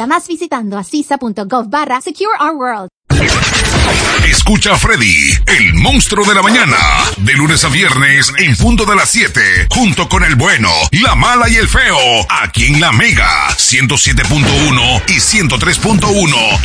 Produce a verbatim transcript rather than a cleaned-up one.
Descubra más visitando asisa.gov barra Secure Our World. Escucha a Freddy, el monstruo de la mañana, de lunes a viernes en punto de las siete, junto con el bueno, la mala y el feo, aquí en La Mega, ciento siete punto uno y ciento tres punto uno